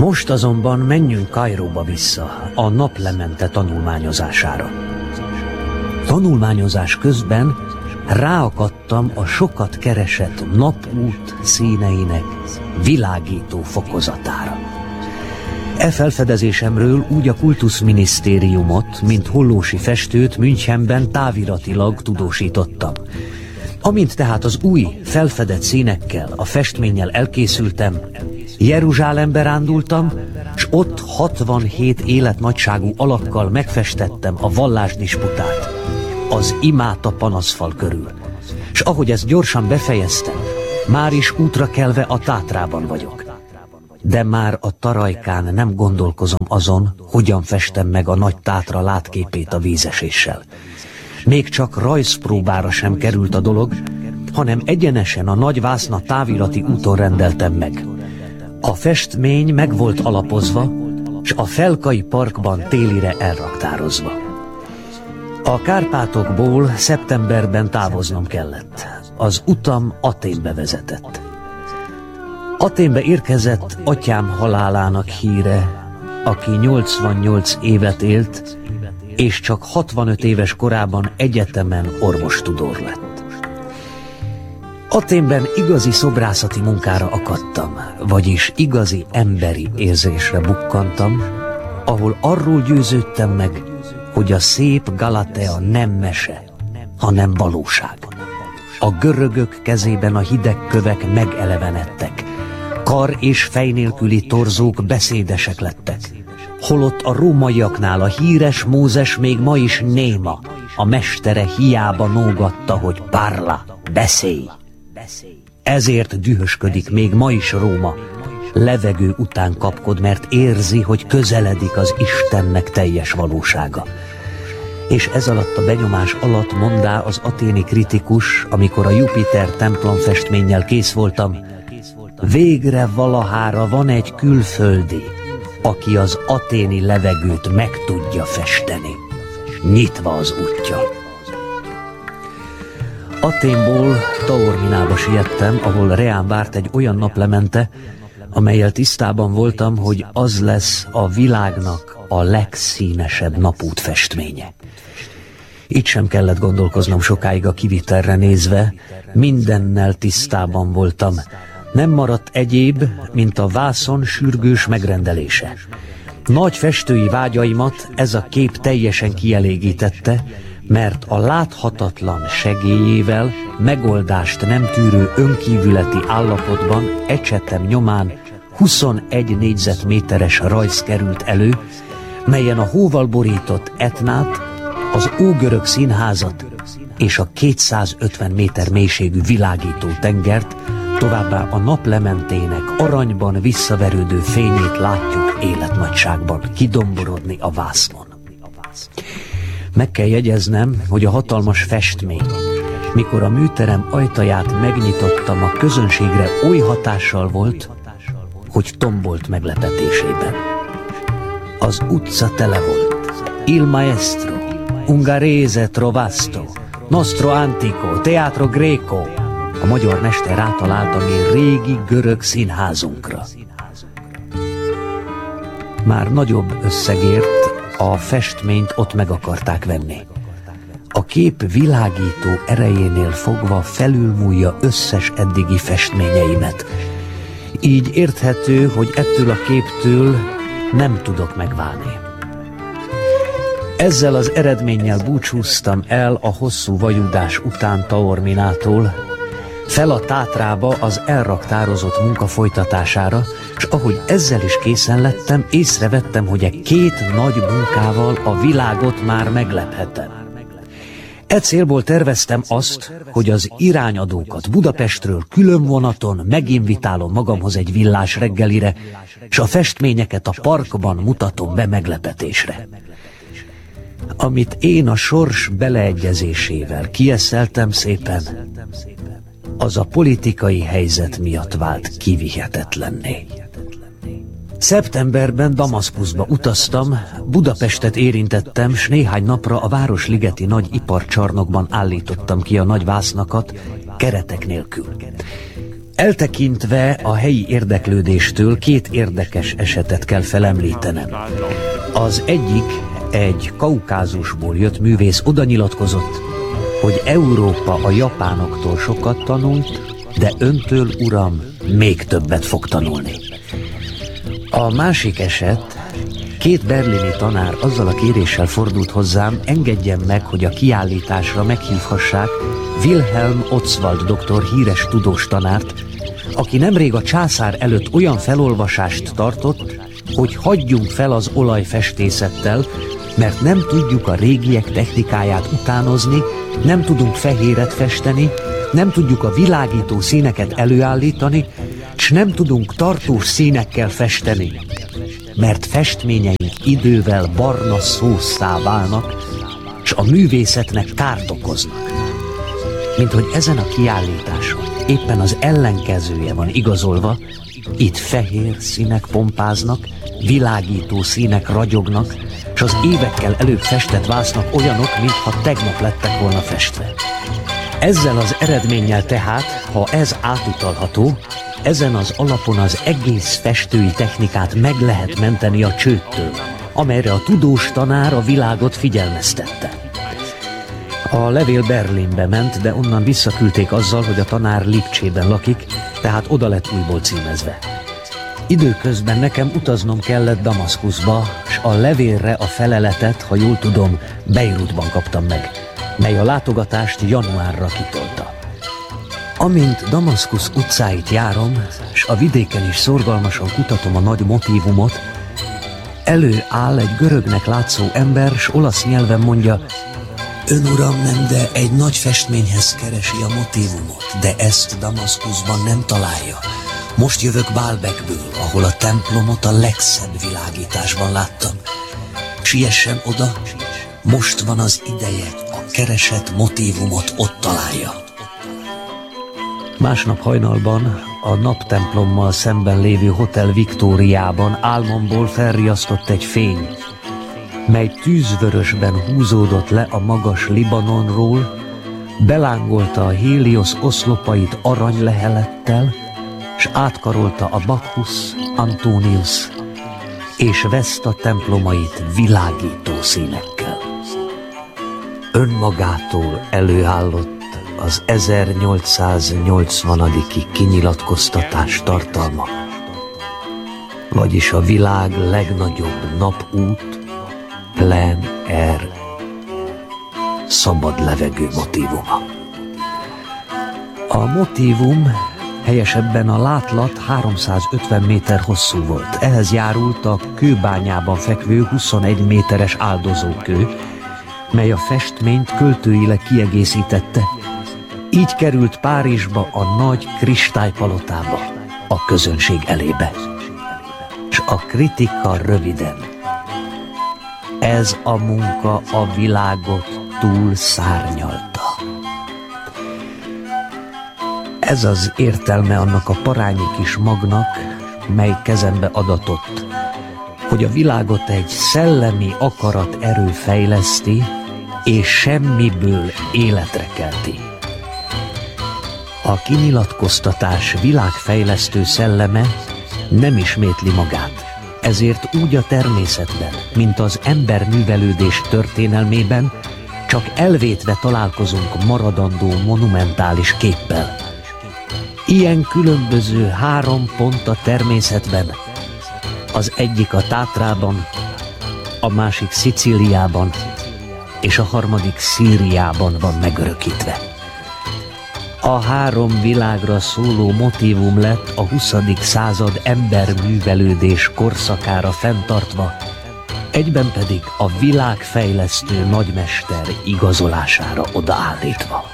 Most azonban menjünk Kairóba vissza, a naplemente tanulmányozására. Tanulmányozás közben ráakadtam a sokat keresett napút színeinek világító fokozatára. E felfedezésemről úgy a kultuszminisztériumot, mint Hollósy festőt Münchenben táviratilag tudósítottam. Amint tehát az új, felfedett színekkel, a festménnyel elkészültem, Jeruzsálembe rándultam, s ott 67 életnagyságú alakkal megfestettem a vallásdisputát, az imát a panaszfal körül. S ahogy ezt gyorsan befejeztem, már is útra kelve a Tátrában vagyok. De már a Tarajkán nem gondolkozom azon, hogyan festem meg a Nagy Tátra látképét a vízeséssel. Még csak rajzpróbára sem került a dolog, hanem egyenesen a Nagy Vászna távirati úton rendeltem meg. A festmény meg volt alapozva, s a Felkai Parkban télire elraktározva. A Kárpátokból szeptemberben távoznom kellett. Az utam Athénbe vezetett. Athénbe érkezett atyám halálának híre, aki 88 évet élt, és csak 65 éves korában egyetemen orvostudor lett. Athénben igazi szobrászati munkára akadtam, vagyis igazi emberi érzésre bukkantam, ahol arról győződtem meg, hogy a szép Galatea nem mese, hanem valóság. A görögök kezében a hideg kövek megelevenedtek, kar és fej nélküli torzók beszédesek lettek, holott a rómaiaknál a híres Mózes még ma is néma, a mestere hiába nógatta, hogy parla, beszélj. Ezért dühösködik még ma is Róma, levegő után kapkod, mert érzi, hogy közeledik az Istennek teljes valósága. És ez alatt a benyomás alatt mondá az athéni kritikus, amikor a Jupiter templomfestménnyel kész voltam, végre valahára van egy külföldi, aki az athéni levegőt meg tudja festeni. Nyitva az útja. Athénból Taorminába siettem, ahol reám várt egy olyan naplemente, amellyel tisztában voltam, hogy az lesz a világnak a legszínesebb napút festménye. Itt sem kellett gondolkoznom sokáig a kivitelre nézve, mindennel tisztában voltam. Nem maradt egyéb, mint a vászon sürgős megrendelése. Nagy festői vágyaimat ez a kép teljesen kielégítette, mert a láthatatlan segélyével megoldást nem tűrő önkívületi állapotban ecsetem nyomán 21 négyzetméteres rajz került elő, melyen a hóval borított Etnát, az ógörög színházat és a 250 méter mélységű világító tengert, továbbá a naplementének aranyban visszaverődő fényét látjuk életnagyságban kidomborodni a vásznon. Meg kell jegyeznem, hogy a hatalmas festmény, mikor a műterem ajtaját megnyitottam, a közönségre oly hatással volt, hogy tombolt meglepetésében. Az utca tele volt. Il maestro, Ungherese trovato, nostro antico, teatro greco. A magyar mester rátalált a mi régi görög színházunkra. Már nagyobb összegért a festményt ott meg akarták venni. A kép világító erejénél fogva felülmúlja összes eddigi festményeimet. Így érthető, hogy ettől a képtől nem tudok megválni. Ezzel az eredménnyel búcsúztam el a hosszú vajudás után Taorminától, fel a Tátrába az elraktározott munka folytatására, és ahogy ezzel is készen lettem, észrevettem, hogy egy két nagy munkával a világot már meglephetem. E célból terveztem azt, hogy az irányadókat Budapestről külön vonaton meginvitálom magamhoz egy villás reggelire, és a festményeket a parkban mutatom be meglepetésre. Amit én a sors beleegyezésével kieszeltem szépen, az a politikai helyzet miatt vált kivihetetlenné. Szeptemberben Damaszkuszba utaztam, Budapestet érintettem, s néhány napra a városligeti nagy iparcsarnokban állítottam ki a nagy vásznakat, keretek nélkül. Eltekintve a helyi érdeklődéstől 2 érdekes esetet kell felemlítenem. Az egyik, egy Kaukázusból jött művész oda nyilatkozott, hogy Európa a japánoktól sokat tanult, de öntől, uram, még többet fog tanulni. A másik eset, 2 berlini tanár azzal a kéréssel fordult hozzám, engedjen meg, hogy a kiállításra meghívhassák Wilhelm Oswald doktor híres tudós tanárt, aki nemrég a császár előtt olyan felolvasást tartott, hogy hagyjunk fel az olajfestészettel, mert nem tudjuk a régiek technikáját utánozni, nem tudunk fehéret festeni, nem tudjuk a világító színeket előállítani, s nem tudunk tartós színekkel festeni, mert festményeink idővel barna szósszá válnak, s a művészetnek kárt okoznak. Mint hogy ezen a kiállításon éppen az ellenkezője van igazolva, itt fehér színek pompáznak, világító színek ragyognak, s az évekkel előbb festett vásznak olyanok, mintha tegnap lettek volna festve. Ezzel az eredménnyel tehát, ha ez átutalható, ezen az alapon az egész festői technikát meg lehet menteni a csődtől, amelyre a tudós tanár a világot figyelmeztette. A levél Berlinbe ment, de onnan visszaküldték azzal, hogy a tanár Lipcsében lakik, tehát oda lett újból címezve. Időközben nekem utaznom kellett Damaszkuszba, s a levélre a feleletet, ha jól tudom, Beirutban kaptam meg, mely a látogatást januárra kitolta. Amint Damaszkusz utcáit járom, s a vidéken is szorgalmasan kutatom a nagy motívumot, előáll egy görögnek látszó ember, s olasz nyelven mondja: Ön, uram, nem, de egy nagy festményhez keresi a motívumot, de ezt Damaszkuszban nem találja. Most jövök Baalbekből, ahol a templomot a legszebb világításban láttam. Siessen oda, most van az ideje, a keresett motívumot ott találja. Másnap hajnalban a naptemplommal szemben lévő Hotel Victoriában álmomból felriasztott egy fény, mely tűzvörösben húzódott le a magas Libanonról, belángolta a Héliosz oszlopait aranylehelettel, s átkarolta a Bacchus, Antonius és Vesta templomait világító színekkel. Önmagától előállott az 1880. kinyilatkoztatás tartalma, vagyis a világ legnagyobb napút, plein air, szabad levegő motívuma. A motívum, helyesebben a látlat 350 méter hosszú volt. Ehhez járult a kőbányában fekvő 21 méteres áldozókő, mely a festményt költőileg kiegészítette. Így került Párizsba a nagy kristálypalotába, a közönség elébe. S a kritika röviden: ez a munka a világot túl szárnyalta. Ez az értelme annak a parányi kis magnak, mely kezembe adatott, hogy a világot egy szellemi akarat erő fejleszti, és semmiből életre kelti. A kinyilatkoztatás világfejlesztő szelleme nem ismétli magát, ezért úgy a természetben, mint az emberművelődés történelmében, csak elvétve találkozunk maradandó monumentális képpel. Ilyen különböző 3 pont a természetben, az egyik a Tátrában, a másik Szicíliában, és a harmadik Szíriában van megörökítve. A 3 világra szóló motívum lett a 20. század emberművelődés korszakára fenntartva, egyben pedig a világfejlesztő nagymester igazolására odaállítva.